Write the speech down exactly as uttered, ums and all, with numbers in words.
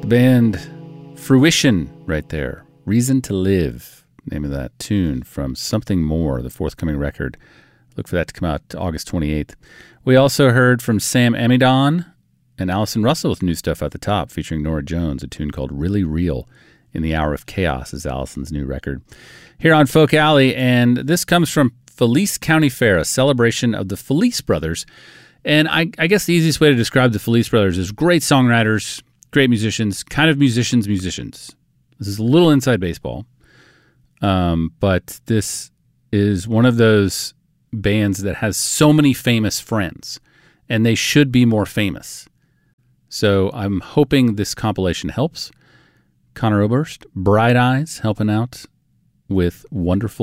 The band Fruition right there. Reason to Live, name of that tune from Something More, the forthcoming record. Look for that to come out August twenty-eighth. We also heard from Sam Amidon and Allison Russell with new stuff at the top, featuring Nora Jones, a tune called Really Real. In the Hour of Chaos is Allison's new record. Here on Folk Alley, and this comes from Felice County Fair, a celebration of the Felice Brothers. And I, I guess the easiest way to describe the Felice Brothers is great songwriters, great musicians, kind of musicians, musicians. This is a little inside baseball, um, but this is one of those bands that has so many famous friends, and they should be more famous. So I'm hoping this compilation helps. Connor Oberst, Bright Eyes, helping out with Wonderful